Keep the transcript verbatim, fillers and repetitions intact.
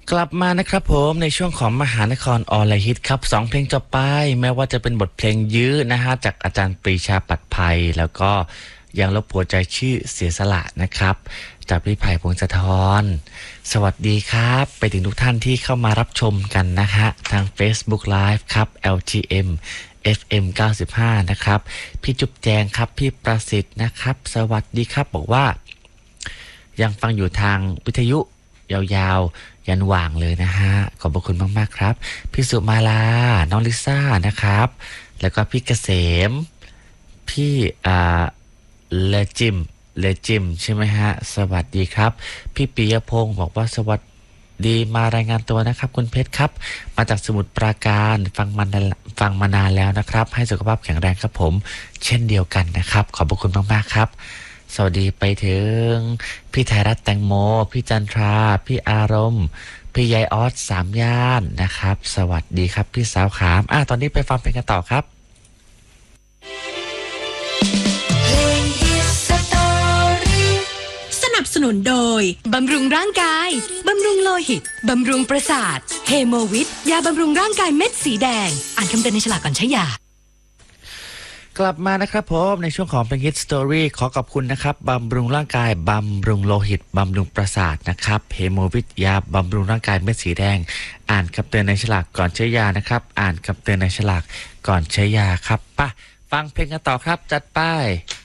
กลับมานะครับผมในช่วงของมหานครออนไลน์ฮิตครับสองเพลงจบไปแม้ว่าจะเป็นบทเพลงยื้อนะฮะจากอาจารย์ปรีชาปัดภัยแล้วก็ยังลบหัวใจชื่อเสียสละนะครับจากพี่ไผ่พงศธรสวัสดีครับไปถึงทุกท่านที่เข้ามารับชมกันนะฮะทาง Facebook Live ครับ แอล ที เอ็ม เอฟ เอ็ม เก้าสิบห้านะครับพี่จุ๊บแจงครับพี่ประสิทธิ์นะครับสวัสดีครับบอกว่ายังฟังอยู่ทางวิทยุยาวๆยันว่างเลยนะฮะขอบพระคุณมากๆครับพี่สุมาลาน้องลิซ่านะครับแล้วก็พี่เกษมพี่อ่าเลจิมเลจิมใช่ไหมฮะสวัสดีครับพี่ปิยพงศ์บอกว่าสวัสดีมารายงานตัวนะครับคุณเพชรครับมาจากสมุทรปราการฟังมานานฟังมานานแล้วนะครับให้สุขภาพแข็งแรงครับผมเช่นเดียวกันนะครับขอบพระคุณมากๆครับสวัสดีไปถึงพี่ไทยรัฐแตงโมพี่จันทราพี่อารมณ์พี่ยายออสสามย่านนะครับสวัสดีครับพี่สาวขามอ่ะตอนนี้ไปฟังเพลงกันต่อครับสนับสนุนโดยบำรุงร่างกายบำรุงโลหิตบำรุงประสาทเฮโมวิทยาบำรุงร่างกายเม็ดสีแดงอ่านคำเตือนในฉลากก่อนใช้ยากลับมานะครับผมในช่วงของเพลงฮิตสตอรี่ขอขอบคุณนะครับบำรุงร่างกายบำรุงโลหิตบำรุงประสาทนะครับเฮโมวิทยาบำรุงร่างกายเม็ดสีแดงอ่านคำเตือนในฉลากก่อนใช้ยานะครับอ่านคำเตือนในฉลากก่อนใช้ยาครับป่ะฟังเพลงกันต่อครับจัดไป